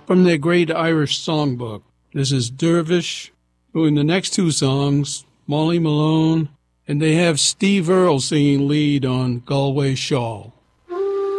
from their great Irish songbook. This is Dervish, doing the next two songs, Molly Malone, and they have Steve Earle singing lead on Galway Shawl.